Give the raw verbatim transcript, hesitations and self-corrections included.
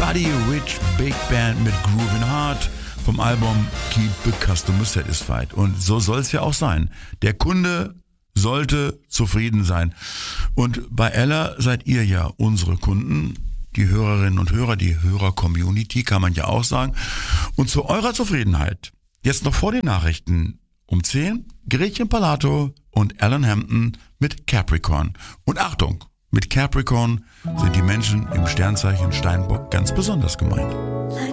Buddy Rich Big Band mit Groovin' Hard vom Album Keep the Customer Satisfied. Und so soll es ja auch sein. Der Kunde sollte zufrieden sein. Und bei Ella seid ihr ja unsere Kunden, die Hörerinnen und Hörer, die Hörer-Community, kann man ja auch sagen. Und zu eurer Zufriedenheit, jetzt noch vor den Nachrichten um zehn, Gretchen Palato und Alan Hampton mit Capricorn. Und Achtung, mit Capricorn sind die Menschen im Sternzeichen Steinbock ganz besonders gemeint.